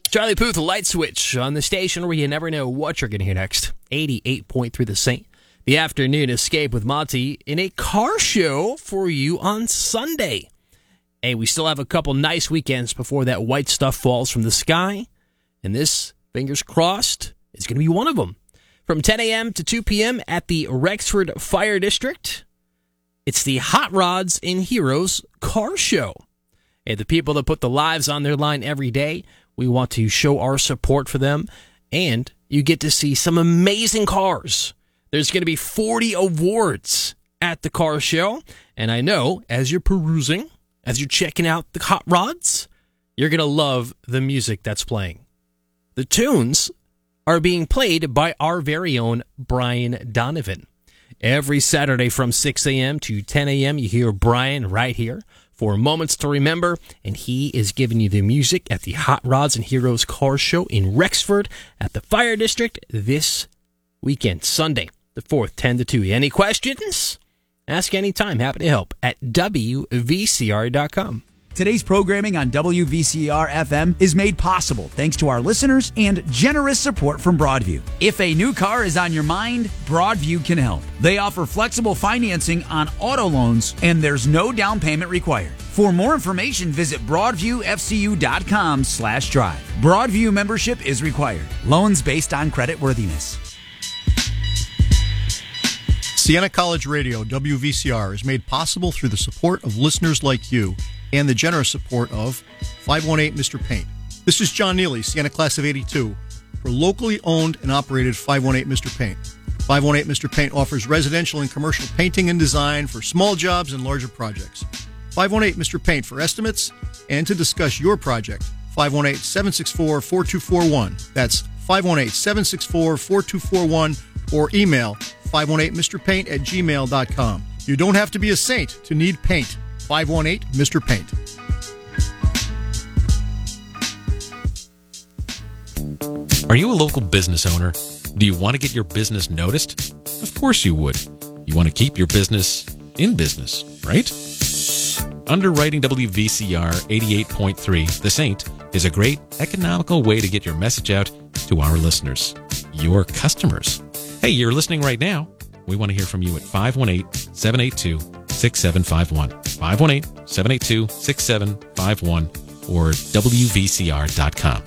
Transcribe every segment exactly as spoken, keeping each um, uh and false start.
Charlie Puth, Light Switch on the station where you never know what you're going to hear next. eighty-eight point three The Saint. The afternoon escape with Monty in a car show for you on Sunday. Hey, we still have a couple nice weekends before that white stuff falls from the sky. And this, fingers crossed, is going to be one of them. From ten a.m. to two p.m. at the Rexford Fire District, it's the Hot Rods and Heroes car show. Hey, the people that put the lives on their line every day, we want to show our support for them, and you get to see some amazing cars. There's going to be forty awards at the car show, and I know as you're perusing, as you're checking out the hot rods, you're going to love the music that's playing. The tunes are being played by our very own Brian Donovan. Every Saturday from six a.m. to ten a.m., you hear Brian right here for Moments to Remember, and he is giving you the music at the Hot Rods and Heroes Car Show in Rexford at the Fire District this weekend, Sunday the fourth, ten to two. Any questions? Ask anytime. Happy to help at W V C R dot com. Today's programming on W V C R F M is made possible thanks to our listeners and generous support from Broadview. If a new car is on your mind, Broadview can help. They offer flexible financing on auto loans, and there's no down payment required. For more information, visit broadviewfcu.com slash drive. Broadview membership is required. Loans based on creditworthiness. Siena College Radio, W V C R, is made possible through the support of listeners like you and the generous support of five one eight Mister Paint. This is John Neely, Siena Class of eighty-two, for locally owned and operated five one eight Mister Paint. five one eight Mister Paint offers residential and commercial painting and design for small jobs and larger projects. five one eight Mister Paint for estimates and to discuss your project. five one eight, seven six four, four two four one. That's five one eight, seven six four, four two four one, or email five one eight Mister Paint at gmail dot com. You don't have to be a saint to need paint. five one eight Mister Paint. Are you a local business owner? Do you want to get your business noticed? Of course you would. You want to keep your business in business, right? Underwriting W V C R eighty-eight point three, The Saint, is a great economical way to get your message out to our listeners, your customers. Hey, you're listening right now. We want to hear from you at five one eight, seven eight two, six seven five one. five one eight, seven eight two, six seven five one or W V C R dot com.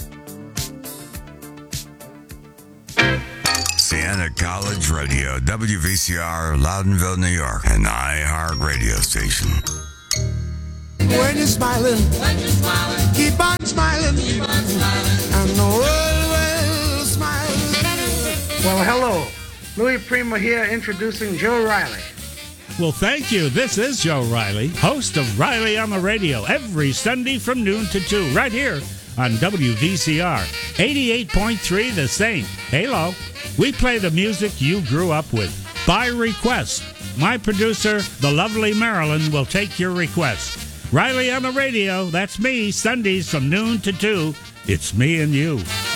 Siena College Radio, W V C R, Loudonville, New York, an iHeart radio station. When you're smiling, when you're smiling, keep on smiling, keep on smiling, and the world will smile. Well, hello. Louis Prima here, introducing Joe Riley. Well, thank you. This is Joe Riley, host of Riley on the Radio, every Sunday from noon to two, right here on W V C R eighty-eight point three, The Saint. Halo. We play the music you grew up with by request. My producer, the lovely Marilyn, will take your request. Riley on the Radio, that's me, Sundays from noon to two. It's me and you.